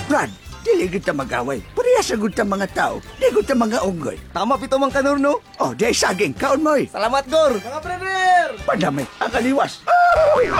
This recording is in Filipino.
Brad, dili gud ta mag-away. Parehas gud ta mga tao. Di gud ta mga unggoy. Tama pito mang kanor, no? Oh, di saging kaon mo. Salamat, Gor! Mga brother! Padamay ang kaliwas.